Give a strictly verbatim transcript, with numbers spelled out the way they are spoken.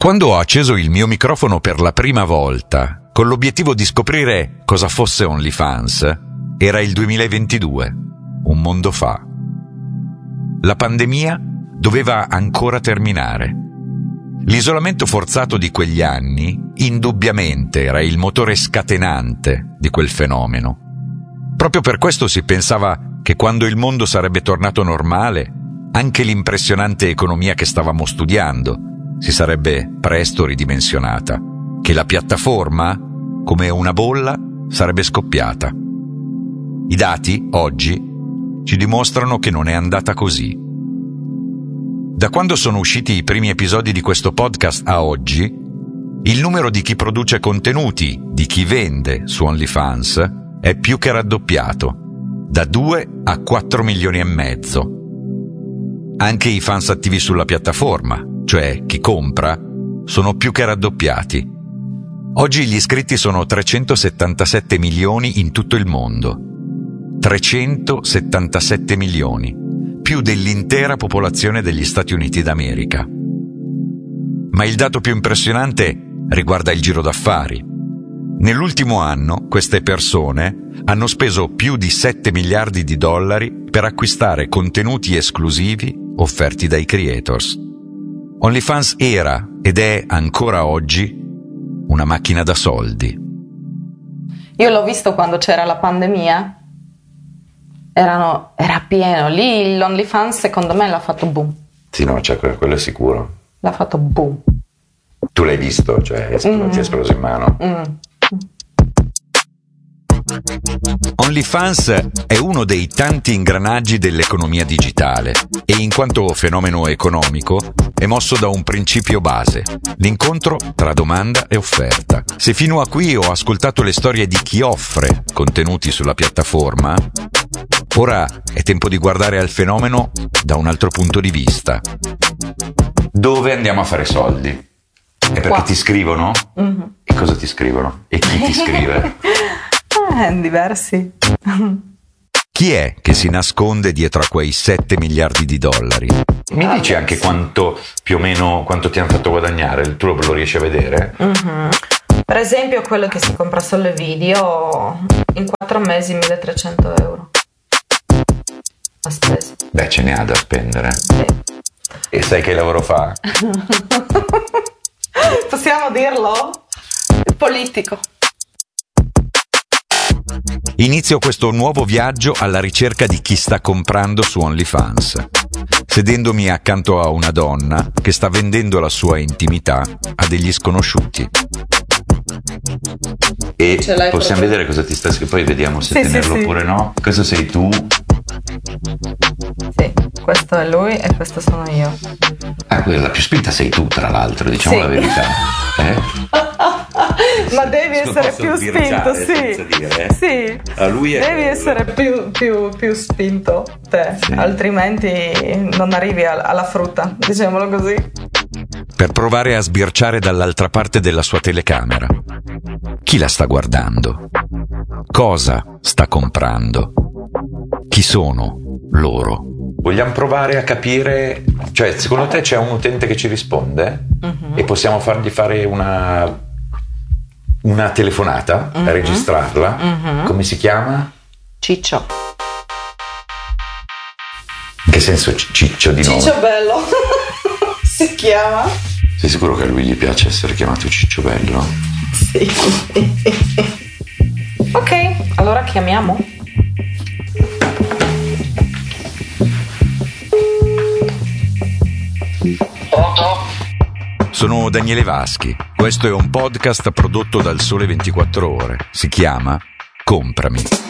Quando ho acceso il mio microfono per la prima volta, con l'obiettivo di scoprire cosa fosse OnlyFans, era il duemilaventidue, un mondo fa. La pandemia doveva ancora terminare. L'isolamento forzato di quegli anni, indubbiamente, era il motore scatenante di quel fenomeno. Proprio per questo si pensava che quando il mondo sarebbe tornato normale, anche l'impressionante economia che stavamo studiando si sarebbe presto ridimensionata, che la piattaforma, come una bolla, sarebbe scoppiata. I dati, oggi, ci dimostrano che non è andata così. Da quando sono usciti i primi episodi di questo podcast a oggi, il numero di chi produce contenuti, di chi vende su OnlyFans, è più che raddoppiato, da due a quattro milioni e mezzo. Anche i fans attivi sulla piattaforma, cioè chi compra, sono più che raddoppiati. Oggi gli iscritti sono trecentosettantasette milioni in tutto il mondo. trecentosettantasette milioni, più dell'intera popolazione degli Stati Uniti d'America. Ma il dato più impressionante riguarda il giro d'affari. Nell'ultimo anno queste persone hanno speso più di sette miliardi di dollari per acquistare contenuti esclusivi offerti dai creators. OnlyFans era ed è ancora oggi una macchina da soldi. Io l'ho visto quando c'era la pandemia, erano, era pieno, lì l'OnlyFans secondo me l'ha fatto boom. Sì, no, cioè, quello è sicuro. L'ha fatto boom. Tu l'hai visto, cioè mm. ti è esploso in mano. Mm. OnlyFans è uno dei tanti ingranaggi dell'economia digitale e in quanto fenomeno economico è mosso da un principio base, l'incontro tra domanda e offerta. Se fino a qui ho ascoltato le storie di chi offre contenuti sulla piattaforma, ora è tempo di guardare al fenomeno da un altro punto di vista. Dove andiamo a fare soldi? È perché Qua. ti scrivono? Mm-hmm. E cosa ti scrivono? E chi ti scrive? Eh, diversi. Chi è che si nasconde dietro a quei sette miliardi di dollari? Mi dici anche quanto più o meno quanto ti hanno fatto guadagnare? Tu lo riesci a vedere? Mm-hmm. Per esempio quello che si compra solo video in quattro mesi milletrecento euro ha speso. Beh, ce ne ha da spendere. Sì. E sai che lavoro fa? Possiamo dirlo? Politico. Inizio questo nuovo viaggio alla ricerca di chi sta comprando su OnlyFans, sedendomi accanto a una donna che sta vendendo la sua intimità a degli sconosciuti. E possiamo proprio vedere cosa ti sta scrivendo, poi vediamo se sì, tenerlo sì, oppure sì. no. Questo sei tu? Sì, questo è lui e questo sono io. Ah, quella più spinta sei tu, tra l'altro, diciamo sì. la verità. Eh? Ma devi essere più spinto, sì. Dire, eh? Sì. Ah, lui è devi quello. essere più, più, più spinto te, sì. Altrimenti non arrivi alla frutta, diciamolo così. Per provare a sbirciare dall'altra parte della sua telecamera. Chi la sta guardando? Cosa sta comprando? Chi sono loro? Vogliamo provare a capire, cioè secondo te c'è un utente che ci risponde uh-huh. e possiamo fargli fare una una telefonata, uh-huh. registrarla, uh-huh. come si chiama? Ciccio. In che senso Ciccio di nome? Ciccio Bello si chiama. Sei sicuro che a lui gli piace essere chiamato Ciccio Bello? Sì. Ok, allora chiamiamo. Sono Daniele Vaschi. Questo è un podcast prodotto dal Sole ventiquattro Ore. Si chiama Comprami.